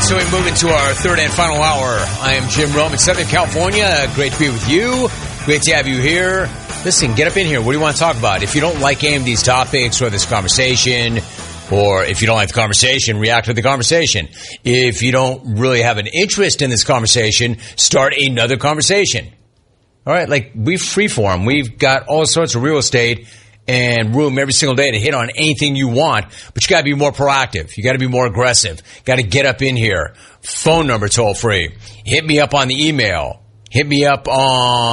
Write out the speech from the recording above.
So we move into our third and final hour. I am Jim Rome in Southern California. Great to be with you. Great to have you here. Listen, get up in here. What do you want to talk about? If you don't like any of these topics or this conversation, or if you don't like the conversation, react to the conversation. If you don't really have an interest in this conversation, start another conversation. All right, like we freeform. We've got all sorts of real estate and room every single day to hit on anything you want, but you got to be more proactive. You got to be more aggressive. Got to get up in here. Phone number toll free. Hit me up on the email. Hit me up on